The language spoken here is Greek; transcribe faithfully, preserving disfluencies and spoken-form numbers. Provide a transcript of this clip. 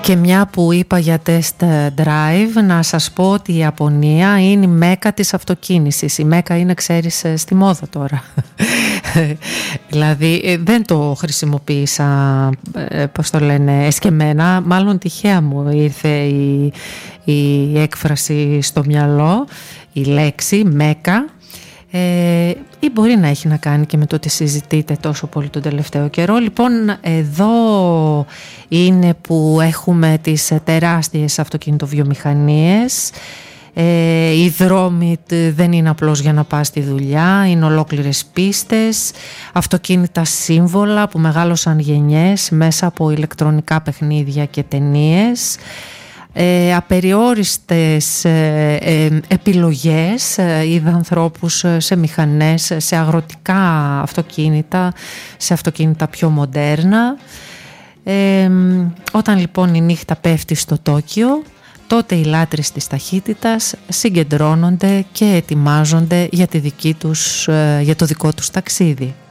Και μια που είπα για test drive, να σας πω ότι η Ιαπωνία είναι η μέκα της αυτοκίνησης. Η μέκα είναι, ξέρεις, στη μόδα τώρα. Δηλαδή δεν το χρησιμοποίησα, πώς το λένε, εσκεμμένα. Μάλλον τυχαία μου ήρθε η, η έκφραση στο μυαλό, η λέξη μέκα. Ε, ή μπορεί να έχει να κάνει και με το ότι συζητείτε τόσο πολύ τον τελευταίο καιρό. Λοιπόν, εδώ είναι που έχουμε τις τεράστιες αυτοκινητοβιομηχανίες. Ε, οι δρόμοι δεν είναι απλώς για να πας στη δουλειά, είναι ολόκληρες πίστες, αυτοκίνητα σύμβολα που μεγάλωσαν γενιές μέσα από ηλεκτρονικά παιχνίδια και ταινίες. Ε, απεριόριστες ε, ε, επιλογές, ε, είδα ανθρώπους σε μηχανές, σε αγροτικά αυτοκίνητα, σε αυτοκίνητα πιο μοντέρνα. Ε, όταν λοιπόν η νύχτα πέφτει στο Τόκιο, τότε οι λάτρεις της ταχύτητας συγκεντρώνονται και ετοιμάζονται για, τη δική τους, ε, για το δικό τους ταξίδι.